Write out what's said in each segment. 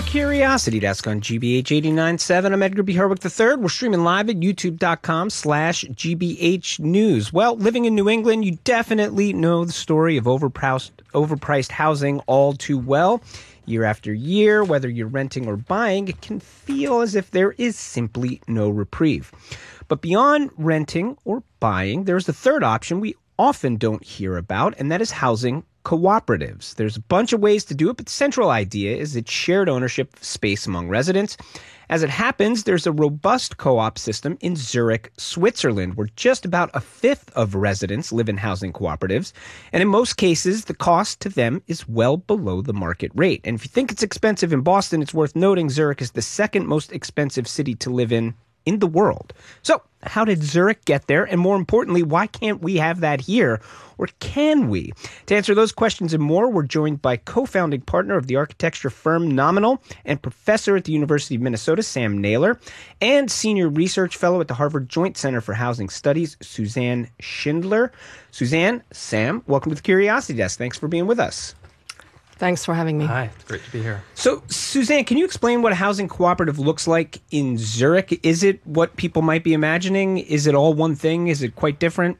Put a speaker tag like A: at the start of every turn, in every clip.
A: Curiosity Desk on GBH 89.7. I'm Edgar B. Herwick III. We're streaming live at youtube.com/GBH News. Well, living in New England, you definitely know the story of overpriced housing all too well. Year after year, whether you're renting or buying, it can feel as if there is simply no reprieve. But beyond renting or buying, there's a third option we often don't hear about, and that is housing cooperatives. There's a bunch of ways to do it, but the central idea is it's shared ownership of space among residents. As it happens, there's a robust co-op system in Zurich, Switzerland, where just about a fifth of residents live in housing cooperatives. And in most cases, the cost to them is well below the market rate. And if you think it's expensive in Boston, it's worth noting Zurich is the second most expensive city to live in the world. So how did Zurich get there? And more importantly, why can't we have that here? Or can we? To answer those questions and more, we're joined by co-founding partner of the architecture firm Nominal and professor at the University of Minnesota, Sam Naylor, and senior research fellow at the Harvard Joint Center for Housing Studies, Suzanne Schindler. Suzanne, Sam, welcome to the Curiosity Desk. Thanks for being with us.
B: Thanks for having me.
C: Hi, it's great to be here.
A: So, Suzanne, can you explain what a housing cooperative looks like in Zurich? Is it what people might be imagining? Is it all one thing? Is it quite different?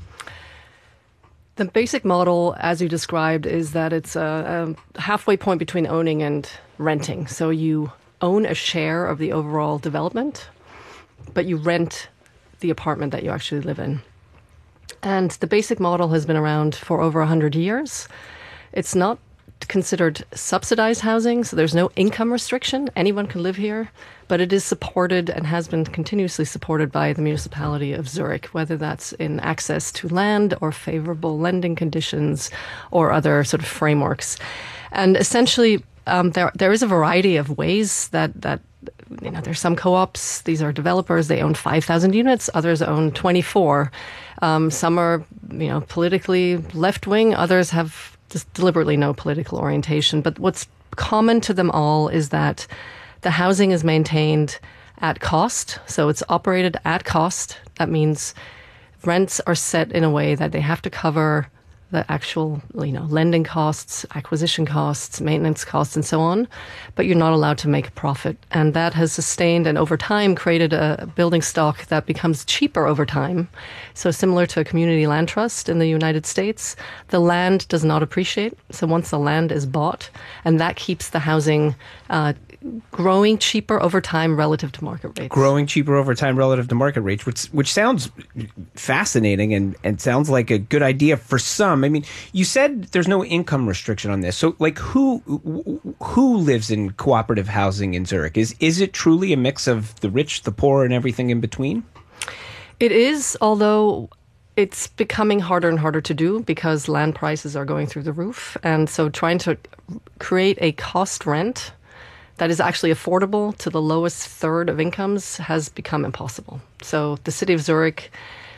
B: The basic model, as you described, is that it's a halfway point between owning and renting. So you own a share of the overall development, but you rent the apartment that you actually live in. And the basic model has been around for over 100 years. It's not considered subsidized housing, so there's no income restriction. Anyone can live here, but it is supported and has been continuously supported by the municipality of Zurich, whether that's in access to land or favorable lending conditions or other sort of frameworks. And essentially, there is a variety of ways that there's some co-ops. These are developers. They own 5,000 units. Others own 24. Some are, politically left-wing. Others have just deliberately no political orientation. But what's common to them all is that the housing is maintained at cost. So it's operated at cost. That means rents are set in a way that they have to cover the actual, lending costs, acquisition costs, maintenance costs, and so on. But you're not allowed to make a profit. And that has sustained and over time created a building stock that becomes cheaper over time. So similar to a community land trust in the United States, the land does not appreciate. So once the land is bought, and that keeps the housing growing cheaper over time relative to market rates.
A: Growing cheaper over time relative to market rates, which sounds fascinating and sounds like a good idea for some. I mean, you said there's no income restriction on this. So, who lives in cooperative housing in Zurich? Is it truly a mix of the rich, the poor, and everything in between?
B: It is, although it's becoming harder and harder to do because land prices are going through the roof. And so trying to create a cost rent that is actually affordable to the lowest third of incomes has become impossible. So the city of Zurich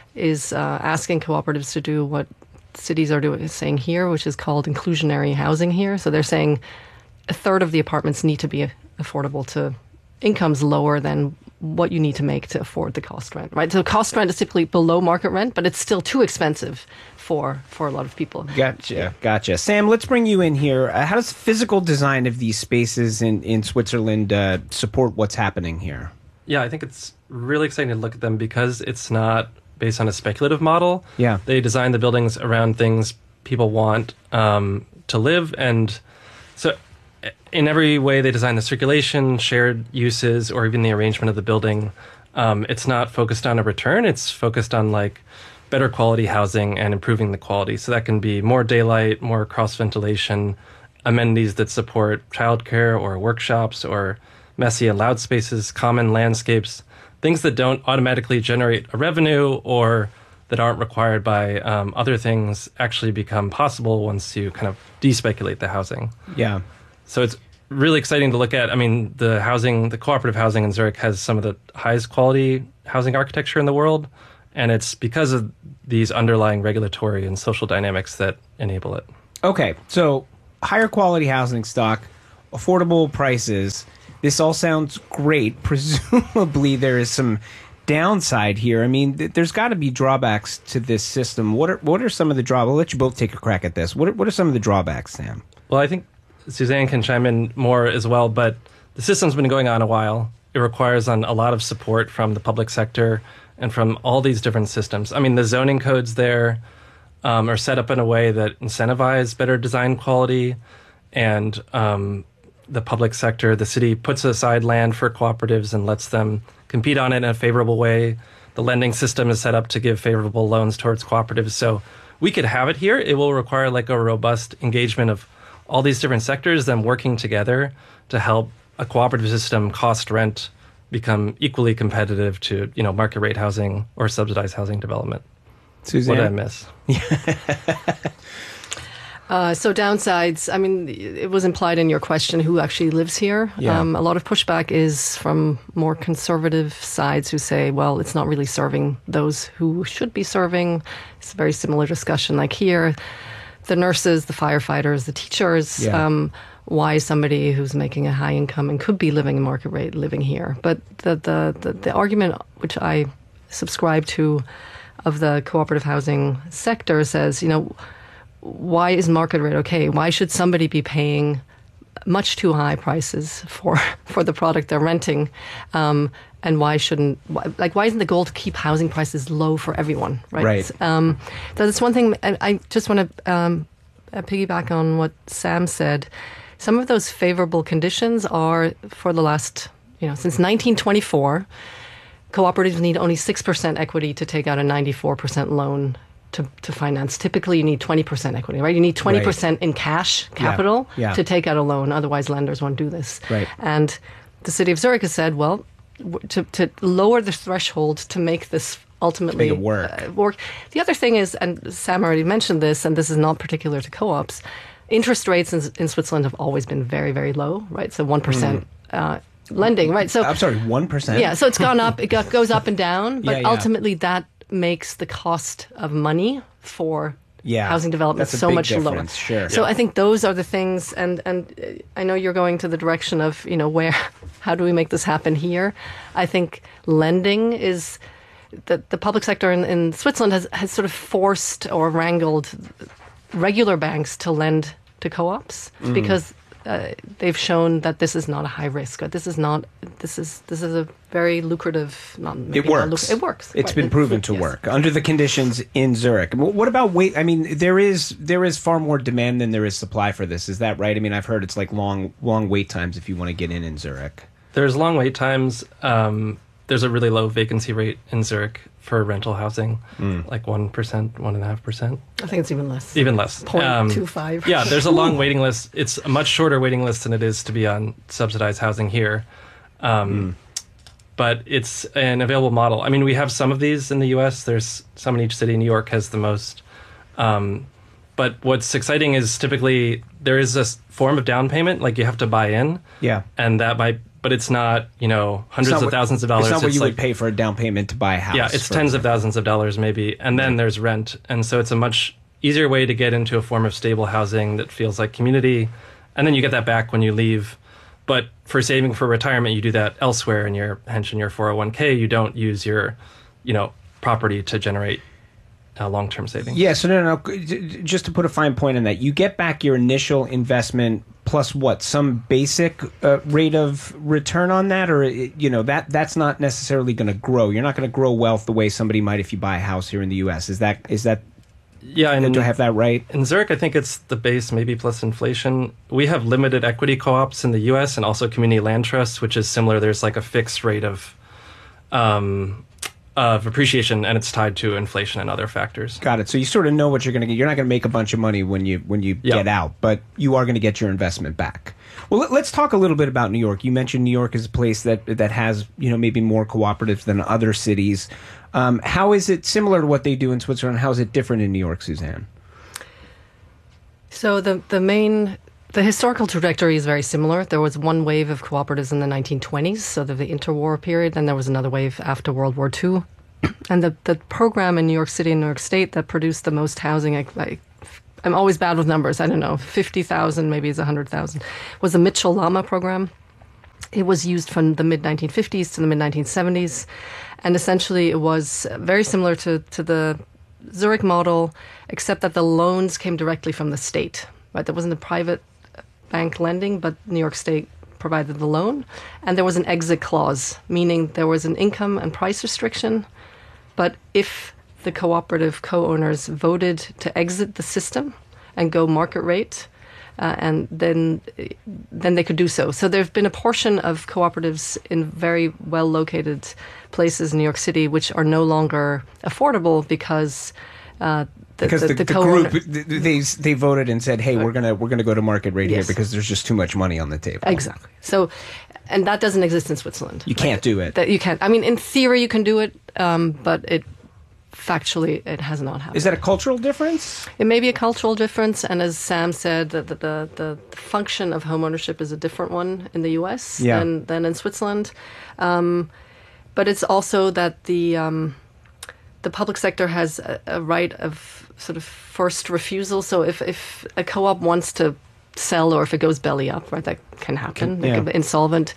B: is asking cooperatives to do what cities are saying here, which is called inclusionary housing here. So they're saying a third of the apartments need to be affordable to incomes lower than what you need to make to afford the cost rent, right? So cost rent is typically below market rent, but it's still too expensive for a lot of people.
A: Gotcha. Sam, let's bring you in here. How does the physical design of these spaces in Switzerland support what's happening here?
C: Yeah, I think it's really exciting to look at them because it's not based on a speculative model.
A: Yeah.
C: They design the buildings around things people want to live. And so in every way they design the circulation, shared uses, or even the arrangement of the building. It's not focused on a return. It's focused on better quality housing and improving the quality. So that can be more daylight, more cross ventilation, amenities that support childcare or workshops or messy and loud spaces, common landscapes, things that don't automatically generate a revenue or that aren't required by other things actually become possible once you kind of despeculate the housing.
A: Yeah.
C: So it's really exciting to look at. I mean, the cooperative housing in Zurich has some of the highest quality housing architecture in the world. And it's because of these underlying regulatory and social dynamics that enable it.
A: Okay, so higher quality housing stock, affordable prices. This all sounds great. Presumably there is some downside here. I mean, there's got to be drawbacks to this system. What are some of the drawbacks? I'll let you both take a crack at this. What are some of the drawbacks, Sam?
C: Well, I think Suzanne can chime in more as well, but the system's been going on a while. It requires a lot of support from the public sector and from all these different systems. I mean, the zoning codes there are set up in a way that incentivize better design quality, and the public sector, the city puts aside land for cooperatives and lets them compete on it in a favorable way. The lending system is set up to give favorable loans towards cooperatives. So we could have it here. It will require like a robust engagement of all these different sectors, them working together to help a cooperative system cost rent become equally competitive to, market rate housing or subsidized housing development.
A: Suzanne?
C: What did I miss?
B: So downsides, I mean, it was implied in your question who actually lives here.
A: Yeah.
B: A lot of pushback is from more conservative sides who say, well, it's not really serving those who should be serving. It's a very similar discussion like here. The nurses, the firefighters, the teachers, why somebody who's making a high income and could be living in market rate living here. But the argument which I subscribe to of the cooperative housing sector says, why is market rate okay? Why should somebody be paying much too high prices for the product they're renting? And why isn't the goal to keep housing prices low for everyone? Right. That's one thing. I just want to piggyback on what Sam said. Some of those favorable conditions are for the last, since 1924, cooperatives need only 6% equity to take out a 94% loan to finance. Typically, you need 20% equity, right? You need 20% in cash capital to take out a loan. Otherwise, lenders won't do this.
A: Right.
B: And the city of Zurich has said, well, to lower the threshold to make this ultimately work. The other thing is, and Sam already mentioned this, and this is not particular to co-ops, interest rates in Switzerland have always been very, very low, right? So 1%. Lending, right? So
A: I'm sorry, 1%.
B: Yeah, so it's gone up. It goes up and down, but ultimately that makes the cost of money for housing development so much lower.
A: Sure.
B: So I think those are the things, and I know you're going to the direction of how do we make this happen here? I think lending is the public sector in Switzerland has sort of forced or wrangled regular banks to lend to co-ops because they've shown that this is not a high risk. This is a very lucrative.
A: It works.
B: It works.
A: It's been proven to work under the conditions in Zurich. What about wait? I mean, there is far more demand than there is supply for this. Is that right? I mean, I've heard it's like long wait times if you want to get in Zurich.
C: There's long wait times. There's a really low vacancy rate in Zurich for rental housing, like 1%, 1.5%.
B: I think it's even less.
C: 0.25. Yeah, there's a long waiting list. It's a much shorter waiting list than it is to be on subsidized housing here. But it's an available model. I mean, we have some of these in the U.S. There's some in each city. New York has the most. But what's exciting is typically there is a form of down payment, like you have to buy in. Yeah. And that might... But it's not, hundreds of thousands of dollars.
A: It's not what you would pay for a down payment to buy a house.
C: Yeah, it's tens of thousands of dollars maybe. And then there's rent. And so it's a much easier way to get into a form of stable housing that feels like community. And then you get that back when you leave. But for saving for retirement, you do that elsewhere in your pension, your 401k. You don't use your, property to generate long-term savings.
A: Yeah, so no. Just to put a fine point on that, you get back your initial investment plus what, some basic rate of return on that, or that's not necessarily going to grow. You're not going to grow wealth the way somebody might if you buy a house here in the U.S. Is that?
C: Yeah,
A: do I have that right?
C: In Zurich, I think it's the base maybe plus inflation. We have limited equity co-ops in the U.S. and also community land trusts, which is similar. There's like a fixed rate of appreciation, and it's tied to inflation and other factors.
A: Got it. So you sort of know what you're going to get. You're not going to make a bunch of money when you get out, but you are going to get your investment back. Well, let's talk a little bit about New York. You mentioned New York is a place that has maybe more cooperatives than other cities. How is it similar to what they do in Switzerland? How is it different in New York, Suzanne?
B: So the historical trajectory is very similar. There was one wave of cooperatives in the 1920s, so the interwar period, then there was another wave after World War II. And the program in New York City and New York State that produced the most housing, I'm always bad with numbers, I don't know, 50,000, maybe it's 100,000, was the Mitchell-Lama program. It was used from the mid-1950s to the mid-1970s, and essentially it was very similar to the Zurich model, except that the loans came directly from the state. Right? There wasn't a private bank lending, but New York State provided the loan, and there was an exit clause, meaning there was an income and price restriction. But if the cooperative co-owners voted to exit the system and go market rate, and then they could do so. So there's been a portion of cooperatives in very well-located places in New York City which are no longer affordable because
A: the group they voted and said, "Hey, we're gonna go to market rate here because there's just too much money on the table."
B: Exactly. So, and that doesn't exist in Switzerland.
A: You can't do it.
B: That you can't. I mean, in theory, you can do it, but factually, it has not happened.
A: Is that a cultural difference?
B: It may be a cultural difference, and as Sam said, the function of homeownership is a different one in the U.S. than in Switzerland. But it's also that the public sector has a right of sort of first refusal. So if a co-op wants to sell, or if it goes belly up, right, that can happen. They can be insolvent.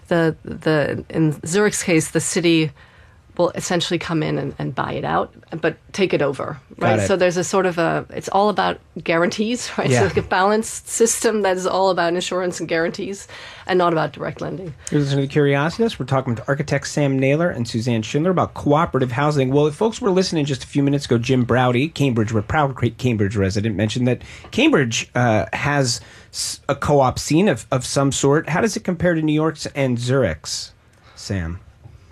B: In Zurich's case, the city will essentially come in and buy it out, but take it over, right? So there's a sort of it's all about guarantees, right?
A: Yeah.
B: It's like a balanced system that is all about insurance and guarantees and not about direct lending.
A: You're listening to Curiositas. We're talking with architects Sam Naylor and Suzanne Schindler about cooperative housing. Well, if folks were listening just a few minutes ago, Jim Browdy, a proud Cambridge resident, mentioned that Cambridge has a co-op scene of some sort. How does it compare to New York's and Zurich's, Sam?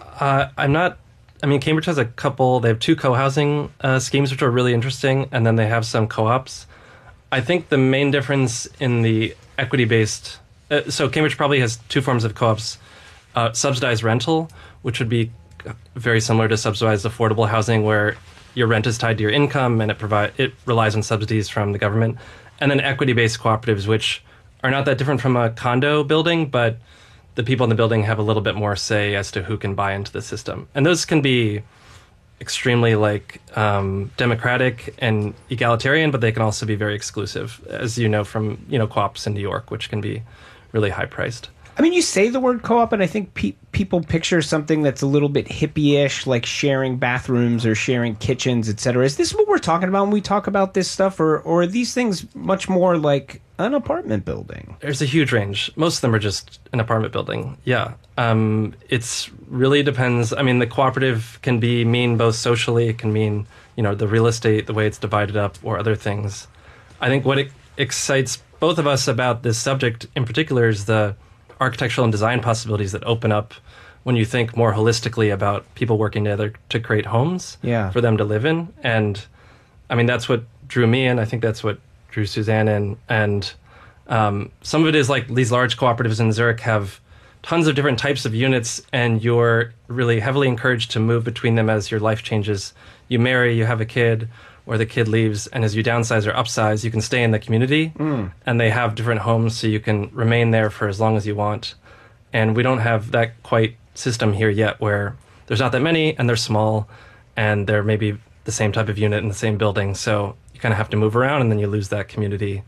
C: Cambridge has they have two co-housing schemes, which are really interesting, and then they have some co-ops. I think the main difference in the equity-based... so Cambridge probably has two forms of co-ops. Subsidized rental, which would be very similar to subsidized affordable housing, where your rent is tied to your income, and it relies on subsidies from the government. And then equity-based cooperatives, which are not that different from a condo building, but the people in the building have a little bit more say as to who can buy into the system. And those can be extremely democratic and egalitarian, but they can also be very exclusive, as you know from co-ops in New York, which can be really high priced.
A: I mean, you say the word co-op, and I think people picture something that's a little bit hippie-ish, like sharing bathrooms or sharing kitchens, etc. Is this what we're talking about when we talk about this stuff, or are these things much more like an apartment building? There's
C: a huge range. Most of them are just an apartment building. Yeah. It's really depends. I mean, the cooperative can mean both socially. It can mean, the real estate, the way it's divided up, or other things. I think what excites both of us about this subject in particular is the architectural and design possibilities that open up when you think more holistically about people working together to create homes for them to live in. And I mean, that's what drew me in. I think that's what drew Suzanne in. And some of it is like these large cooperatives in Zurich have tons of different types of units, and you're really heavily encouraged to move between them as your life changes. You marry, you have a kid, or the kid leaves, and as you downsize or upsize, you can stay in the community, and they have different homes, so you can remain there for as long as you want. And we don't have that quite system here yet, where there's not that many, and they're small, and they're maybe the same type of unit in the same building, so you kind of have to move around, and then you lose that community,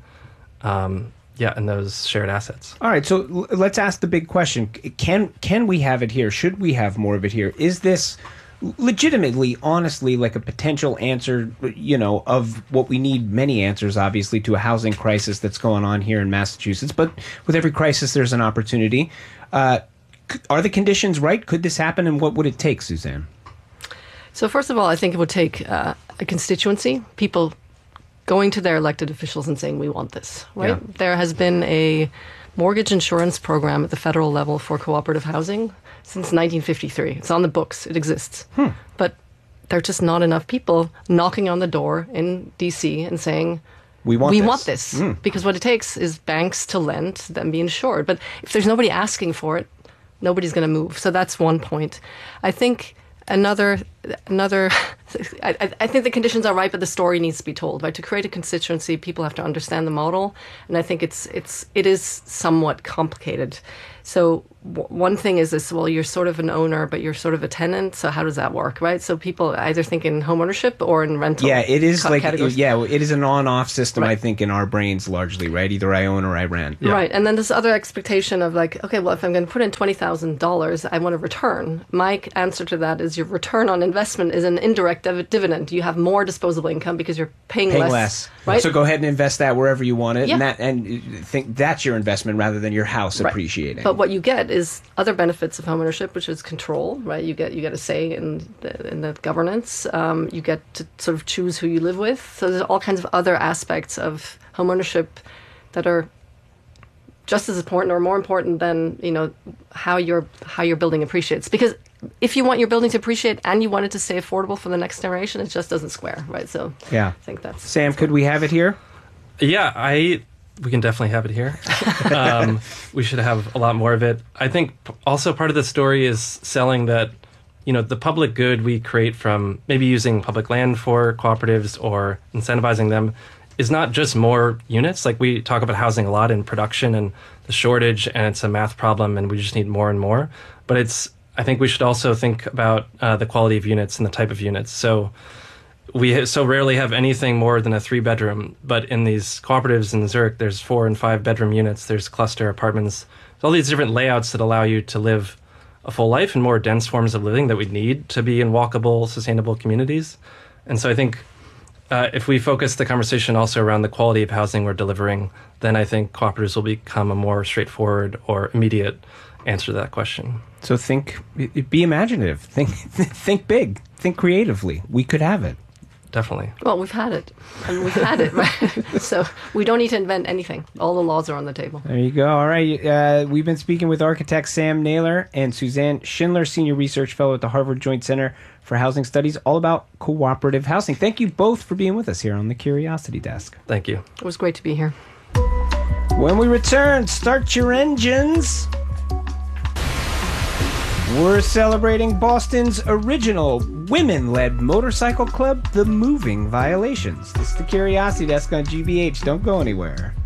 C: and those shared assets.
A: All right, so let's ask the big question. Can we have it here? Should we have more of it here? Is this legitimately, honestly, like a potential answer, of what we need, many answers, obviously, to a housing crisis that's going on here in Massachusetts. But with every crisis, there's an opportunity. Are the conditions right? Could this happen? And what would it take, Suzanne?
B: So first of all, I think it would take a constituency, people going to their elected officials and saying, we want this, right? Yeah. There has been a mortgage insurance program at the federal level for cooperative housing since 1953. It's on the books. It exists. But there are just not enough people knocking on the door in D.C. and saying, we want this. Because what it takes is banks to lend, then be insured. But if there's nobody asking for it, nobody's going to move. So that's one point. I think another I think the conditions are right, but the story needs to be told. Right? To create a constituency, people have to understand the model, and I think it is somewhat complicated. So one thing is this: well, you're sort of an owner, but you're sort of a tenant. So how does that work, right? So people either think in home ownership or in rental.
A: Yeah, it is
B: categories.
A: It is an on-off system. Right. I think in our brains largely, right? Either I own or I rent.
B: Yeah. Right, and then this other expectation of like, okay, well, if I'm going to put in $20,000, I want a return. My answer to that is your return on investment is an indirect dividend. You have more disposable income because you're paying less. Right?
A: So go ahead and invest that wherever you want it,
B: Yeah.
A: and think that's your investment rather than your house appreciating.
B: But what you get is other benefits of homeownership, which is control, right? You get a say in the governance. You get to sort of choose who you live with. So there's all kinds of other aspects of homeownership that are just as important or more important than how your building appreciates. Because if you want your building to appreciate and you want it to stay affordable for the next generation, it just doesn't square, right? So
A: yeah,
B: I think that's
A: Sam. Could we have it here?
C: Yeah, we can definitely have it here. We should have a lot more of it. I think also part of the story is selling that, the public good we create from maybe using public land for cooperatives or incentivizing them is not just more units. Like, we talk about housing a lot in production and the shortage, and it's a math problem, and we just need more and more. But I think we should also think about the quality of units and the type of units. So we so rarely have anything more than a 3-bedroom, but in these cooperatives in Zurich, there's 4 and 5 bedroom units, there's cluster apartments, there's all these different layouts that allow you to live a full life and more dense forms of living that we need to be in walkable, sustainable communities. And so I think if we focus the conversation also around the quality of housing we're delivering, then I think cooperatives will become a more straightforward or immediate answer to that question.
A: So be imaginative, think big, think creatively. We could have it.
C: Definitely.
B: Well, we've had it. Right? So we don't need to invent anything. All the laws are on the table.
A: There you go. All right. We've been speaking with architects Sam Naylor and Suzanne Schindler, Senior Research Fellow at the Harvard Joint Center for Housing Studies, all about cooperative housing. Thank you both for being with us here on the Curiosity Desk.
C: Thank you.
B: It was great to be here.
A: When we return, start your engines. We're celebrating Boston's original women-led motorcycle club, the Moving Violations. This is the Curiosity Desk on GBH. Don't go anywhere.